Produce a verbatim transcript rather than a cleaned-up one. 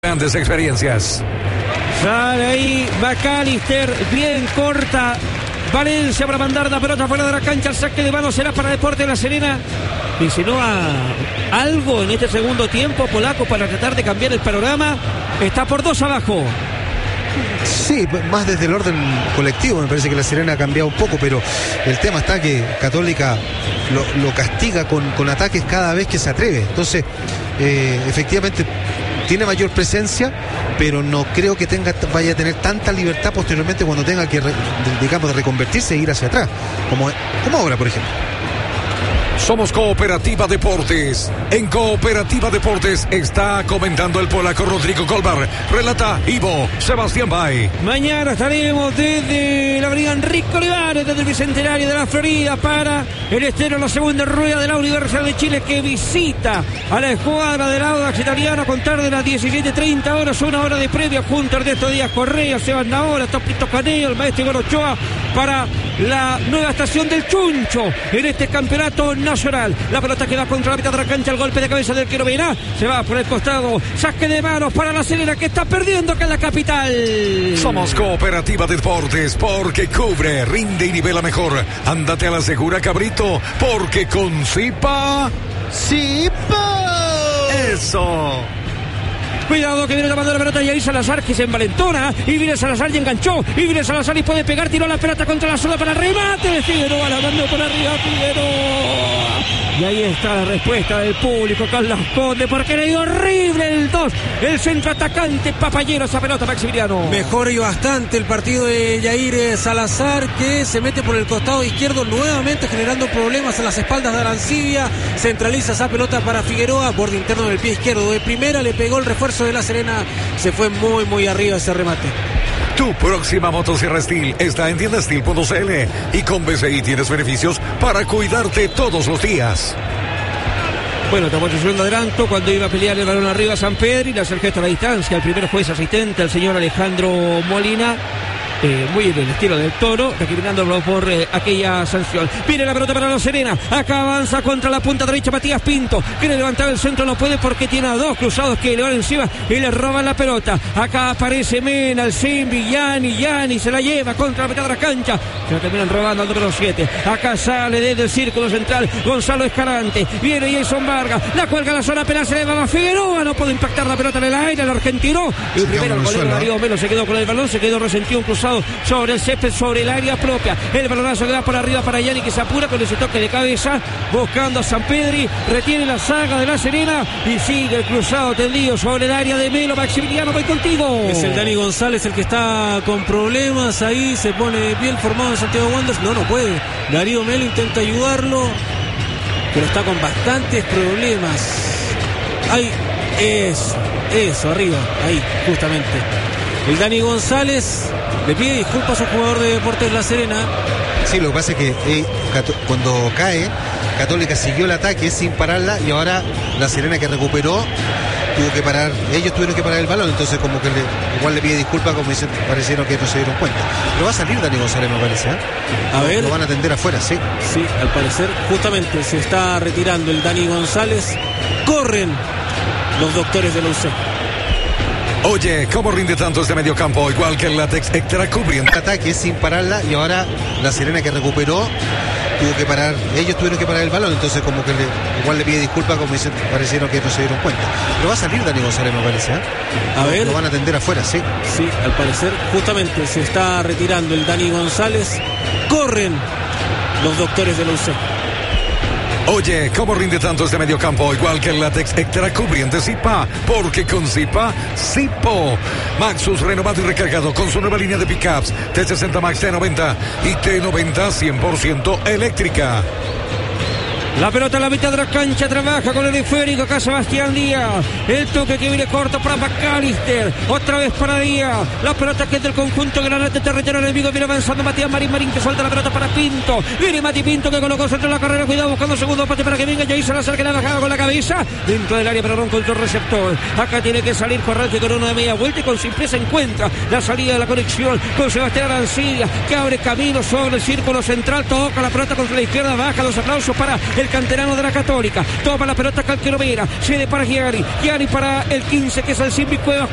Grandes experiencias. Sale ahí McAllister, bien corta Valencia para mandar la pelota fuera de la cancha. El saque de mano será para Deportes de La Serena. Insinúa algo en este segundo tiempo polaco para tratar de cambiar el panorama. Está por dos abajo. Sí, más desde el orden colectivo. Me parece que La Serena ha cambiado un poco, pero el tema está que Católica lo, lo castiga con, con ataques cada vez que se atreve. Entonces, eh, efectivamente tiene mayor presencia, pero no creo que tenga vaya a tener tanta libertad posteriormente cuando tenga que, re, digamos, de reconvertirse e ir hacia atrás, como, como ahora, por ejemplo. Somos Cooperativa Deportes. En Cooperativa Deportes está comentando el polaco Rodrigo Golbar. Relata Ivo Sebastián Bay. Mañana estaremos desde la avenida Enrique Olivares, desde el Bicentenario de la Florida, para el estreno, la segunda rueda de la Universidad de Chile, que visita a la escuadra del Audax Italiano a contar de las diecisiete treinta horas, una hora de previa, junto a Ernesto Díaz Correa, Sebastián Naola, Topito Caneo, el maestro Igor Ochoa, para la nueva estación del Chuncho en este campeonato nacional. La pelota que va contra la mitad de la cancha, el golpe de cabeza del que no verá, se va por el costado, saque de manos para La Serena, que está perdiendo acá en la capital. Somos Cooperativa Deportes, porque cubre, rinde y nivela mejor. Ándate a la segura, cabrito, porque con Zipa ¡Zipa! Eso. Cuidado que viene tomando la pelota y ahí Salazar, que se envalentona, y viene Salazar y enganchó, y viene Salazar y puede pegar, tiró la pelota contra la zona para remate, Figueroa la mandó por arriba, Figueroa. Y ahí está la respuesta del público, Carlos Conde, porque le dio horrible el dos, el centro atacante papayero esa pelota, Maximiliano. Mejor y bastante el partido de Yair Salazar, que se mete por el costado izquierdo nuevamente generando problemas en las espaldas de Arancibia. Centraliza esa pelota para Figueroa, borde interno del pie izquierdo de primera, le pegó el refuerzo de La Serena, se fue muy muy arriba ese remate. Tu próxima motosierra Steel está en tienda steel punto c l y con B C I tienes beneficios para cuidarte todos los días. Bueno, tomó su segundo adelanto cuando iba a pelear el balón arriba a San Pedro y le hace el gesto a la distancia. El primer juez asistente, el señor Alejandro Molina. Eh, muy bien, el estilo del Toro, recriminándolo por eh, aquella sanción. Viene la pelota para La Serena, acá avanza contra la punta derecha Matías Pinto, quiere levantar el centro, no puede porque tiene a dos cruzados que le van encima y le roban la pelota. Acá aparece Mena, el Simbi, Yani, Yani se la lleva contra la mitad de la cancha, se la terminan robando al número siete. Acá sale desde el círculo central Gonzalo Escalante, viene Jason Vargas, la cuelga a la zona, apenas se le va a Figueroa, no puede impactar la pelota en el aire, el argentino, y primero el golero Darío Melo se quedó con el balón, se quedó resentido, un cruzado sobre el césped, sobre el área propia. El balonazo que va por arriba para Yani, que se apura con ese toque de cabeza, buscando a San Pedri, retiene la saga de La Serena y sigue el cruzado tendido sobre el área de Melo. Maximiliano, voy contigo. Es el Dani González el que está con problemas, ahí se pone de pie el formado de Santiago Wanderers, no, no puede. Darío Melo intenta ayudarlo, pero está con bastantes problemas. Ahí, eso, eso, arriba, ahí, justamente. El Dani González le pide disculpas a su jugador de Deportes La Serena. Sí, lo que pasa es que eh, cuando cae, Católica siguió el ataque sin pararla y ahora La Serena, que recuperó, tuvo que parar, ellos tuvieron que parar el balón, entonces como que le, igual le pide disculpas, como dicen, parecieron que no se dieron cuenta. Pero va a salir Dani González, me parece, ¿eh? A lo, ver. Lo van a atender afuera, sí. Sí, al parecer, justamente se está retirando el Dani González. Corren los doctores de la U C. Oye, ¿cómo rinde tanto este mediocampo? Igual que el látex extra cubriendo. Ataque sin pararla y ahora La Serena, que recuperó, tuvo que parar, ellos tuvieron que parar el balón, entonces como que le, igual le pide disculpas, como dicen, parecieron que no se dieron cuenta. Pero va a salir Dani González, me parece, ¿eh? A lo, ver. Lo van a atender afuera, sí. Sí, al parecer, justamente se está retirando el Dani González. Corren los doctores de la U C. Oye, ¿cómo rinde tanto este mediocampo? Igual que el látex extra cubriente Zipa, porque con Zipa, Zipo. Maxus renovado y recargado con su nueva línea de pickups T sesenta Max, T noventa y T noventa cien por ciento eléctrica. La pelota en la mitad de la cancha, trabaja con el esférico acá Sebastián Díaz. El toque que viene corto para McAllister. Otra vez para Díaz. La pelota que es del conjunto granate terreno enemigo. Viene avanzando Matías Marín Marín, que suelta la pelota para Pinto. Viene Mati Pinto, que colocó centro de la carrera. Cuidado, buscando segundo pase para que venga Jair Salazar, que la bajaba con la cabeza dentro del área, pero no encontró el receptor. Acá tiene que salir Corrales con uno de media vuelta y con simpleza encuentra la salida de la conexión con Sebastián Arancibia, que abre camino sobre el círculo central. Toca la pelota contra la izquierda, baja. Los aplausos para el canterano de la Católica. Toma la pelota Calquero Vera, cede para Gianni, Gianni para el quince, que es el Simbi Cuevas.